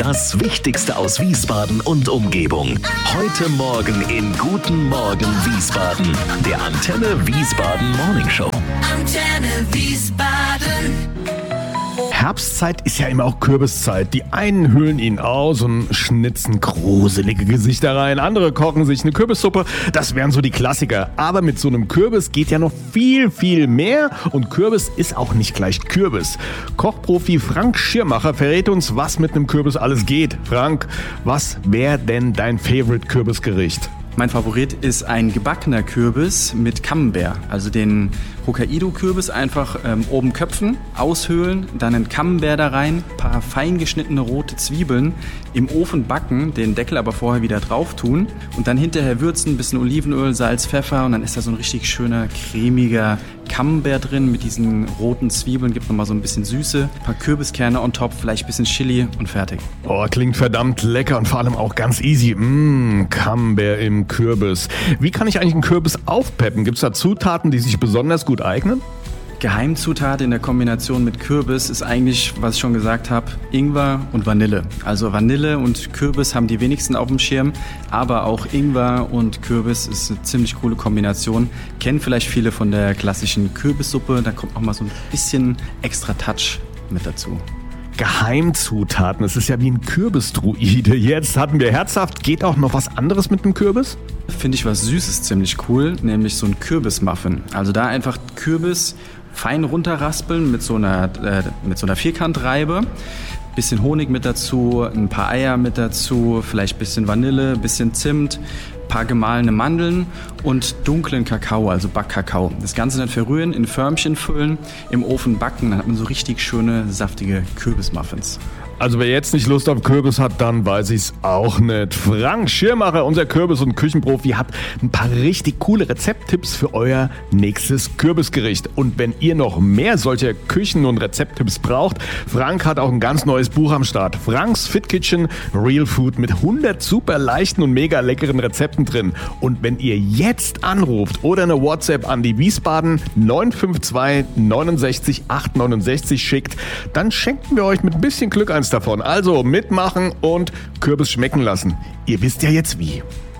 Das Wichtigste aus Wiesbaden und Umgebung. Heute Morgen in Guten Morgen Wiesbaden. Der Antenne Wiesbaden Morning Show. Antenne Wiesbaden. Herbstzeit ist ja immer auch Kürbiszeit. Die einen hüllen ihn aus und schnitzen gruselige Gesichter rein. Andere kochen sich eine Kürbissuppe. Das wären so die Klassiker. Aber mit so einem Kürbis geht ja noch viel, viel mehr. Und Kürbis ist auch nicht gleich Kürbis. Kochprofi Frank Schirmacher verrät uns, was mit einem Kürbis alles geht. Frank, was wäre denn dein Favorite Kürbisgericht? Mein Favorit ist ein gebackener Kürbis mit Camembert, also den Hokkaido-Kürbis einfach oben köpfen, aushöhlen, dann ein Camembert da rein, paar fein geschnittene rote Zwiebeln im Ofen backen, den Deckel aber vorher wieder drauf tun und dann hinterher würzen, ein bisschen Olivenöl, Salz, Pfeffer und dann ist da so ein richtig schöner, cremiger Camembert drin mit diesen roten Zwiebeln, gibt nochmal so ein bisschen Süße, ein paar Kürbiskerne on top, vielleicht ein bisschen Chili und fertig. Oh, klingt verdammt lecker und vor allem auch ganz easy. Camembert im Kürbis. Wie kann ich eigentlich einen Kürbis aufpeppen? Gibt es da Zutaten, die sich besonders gut eignen? Geheimzutat in der Kombination mit Kürbis ist eigentlich, was ich schon gesagt habe, Ingwer und Vanille. Also Vanille und Kürbis haben die wenigsten auf dem Schirm, aber auch Ingwer und Kürbis ist eine ziemlich coole Kombination. Kennen vielleicht viele von der klassischen Kürbissuppe, da kommt noch mal so ein bisschen extra Touch mit dazu. Geheimzutaten, das ist ja wie ein Kürbisdruide. Jetzt hatten wir herzhaft, geht auch noch was anderes mit dem Kürbis? Finde ich was Süßes ziemlich cool, nämlich so ein Kürbismuffin. Also da einfach Kürbis fein runterraspeln mit so einer Vierkantreibe. Bisschen Honig mit dazu, ein paar Eier mit dazu, vielleicht ein bisschen Vanille, ein bisschen Zimt, ein paar gemahlene Mandeln und dunklen Kakao, also Backkakao. Das Ganze dann verrühren, in Förmchen füllen, im Ofen backen, dann hat man so richtig schöne, saftige Kürbismuffins. Also wer jetzt nicht Lust auf Kürbis hat, dann weiß ich's auch nicht. Frank Schirmacher, unser Kürbis- und Küchenprofi, hat ein paar richtig coole Rezepttipps für euer nächstes Kürbisgericht. Und wenn ihr noch mehr solcher Küchen- und Rezepttipps braucht, Frank hat auch ein ganz neues Buch am Start. Franks Fit Kitchen Real Food mit 100 super leichten und mega leckeren Rezepten drin. Und wenn ihr jetzt anruft oder eine WhatsApp an die Wiesbaden 952 69 869 schickt, dann schenken wir euch mit ein bisschen Glück eins davon. Also mitmachen und Kürbis schmecken lassen. Ihr wisst ja jetzt wie.